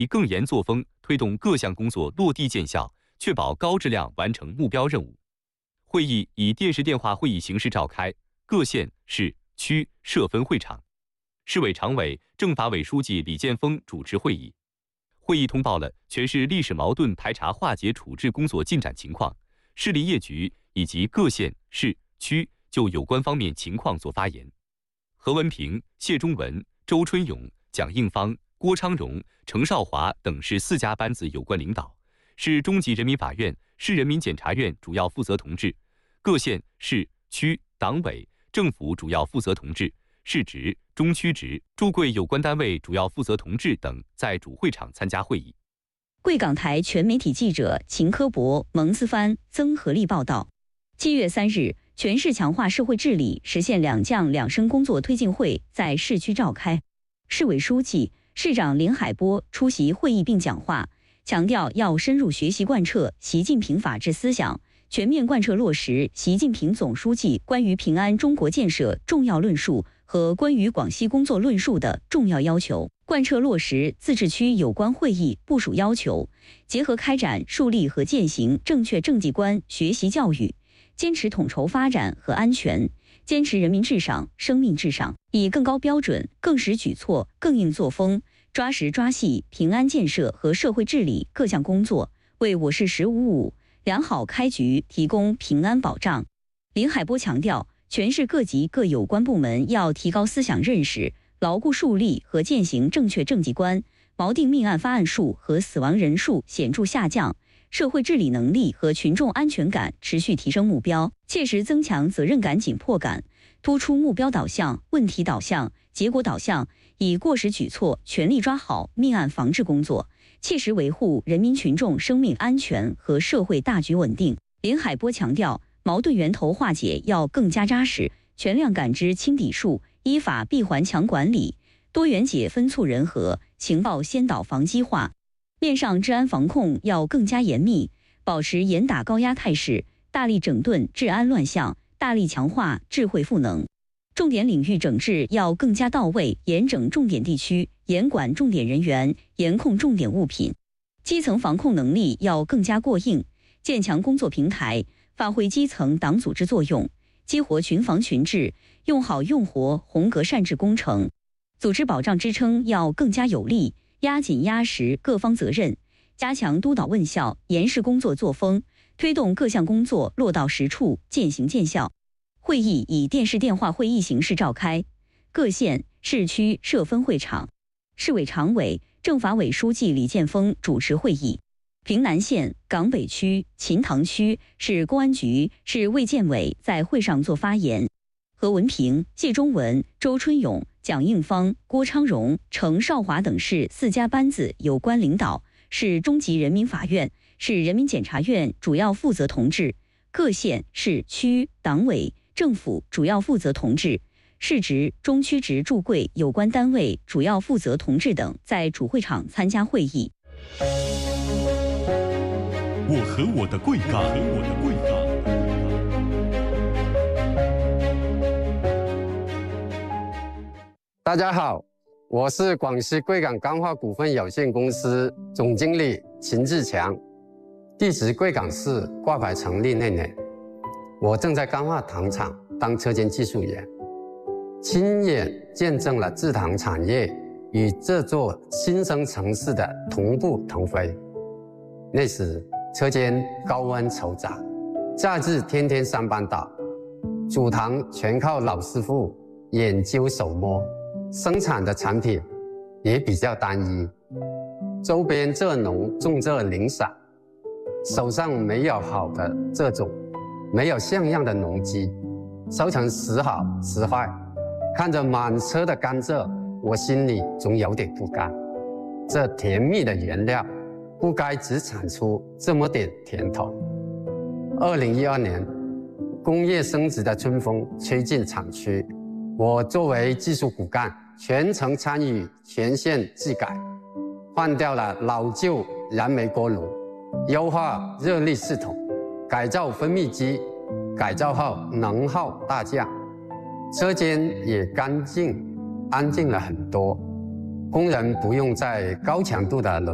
以更严作风推动各项工作落地见效，确保高质量完成目标任务。会议以电视电话会议形式召开，各县市区设分会场。市委常委、政法委书记李建峰主持会议。会议通报了全市历史矛盾排查化解处置工作进展情况，市林业局以及各县市区就有关方面情况作发言。何文平、谢忠文、周春勇、蒋应芳、郭昌荣、程少华等市4家班子有关领导，市中级人民法院、市人民检察院主要负责同志，各县市区党委政府主要负责同志，市直、中区直、驻贵有关单位主要负责同志等在主会场参加会议。 贵港台全媒体记者秦科博、蒙思帆、曾合力报道。7月3日，全市强化社会治理、实现2降2升工作推进会在市区召开。市委书记、市长林海波出席会议并讲话，强调要深入学习贯彻习近平法治思想，全面贯彻落实习近平总书记关于平安中国建设重要论述和关于广西工作论述的重要要求，贯彻落实自治区有关会议部署要求，结合开展树立和践行正确政绩观学习教育，坚持统筹发展和安全，坚持人民至上、生命至上，以更高标准、更实举措、更硬作风，抓实抓细平安建设和社会治理各项工作，为我市1055良好开局提供平安保障。林海波强调，全市各级各有关部门要提高思想认识，牢固树立和践行正确政绩观，锚定命案发案数和死亡人数显著下降，社会治理能力和群众安全感持续提升目标，切实增强责任感、紧迫感，突出目标导向、问题导向、结果导向，以过时举措全力抓好命案防治工作，切实维护人民群众生命安全和社会大局稳定。林海波强调，矛盾源头化解要更加扎实，全量感知清底数，依法闭环强管理，多元解分促人和，情报先导防激化。面上治安防控要更加严密，保持严打高压态势，大力整顿治安乱象，大力强化智慧赋能。重点领域整治要更加到位，严整重点地区，严管重点人员，严控重点物品。基层防控能力要更加过硬，建强工作平台，发挥基层党组织作用，激活群防群治，用好用活宏格善治工程。组织保障支撑要更加有力，压紧压实各方责任，加强督导问效，严实工作作风，推动各项工作落到实处，见行见效。会议以电视电话会议形式召开，各县市区设分会场。市委常委、政法委书记李建峰主持会议。平南县、港北区、秦塘区市公安局、市卫健委在会上作发言。何文平、谢忠文、周春勇、蒋应芳、郭昌荣、程少华等市4家班子有关领导，市中级人民法院、市人民检察院主要负责同志，各县市区党委政府主要负责同志，市直、中区直驻贵有关单位主要负责同志等在主会场参加会议。 我和我的贵港， 大家好，我是广西贵港钢化股份有限公司总经理秦志强。地址贵港市挂牌成立那年，我正在钢化糖厂当车间技术员，亲眼见证了制糖产业与这座新生城市的同步腾飞。那时车间高温稠杂，假日天天上班倒，煮糖全靠老师傅研究手摸，生产的产品也比较单一，周边蔗农种这零散，手上没有好的蔗种，没有像样的农机，收成时好时坏，看着满车的甘蔗，我心里总有点不甘。这甜蜜的原料不该只产出这么点甜头。2012年，工业升级的春风吹进厂区，我作为技术骨干，全程参与全线技改，换掉了老旧燃煤锅炉，优化热力系统，改造分泌机，改造后能耗大降，车间也干净安静了很多，工人不用在高强度的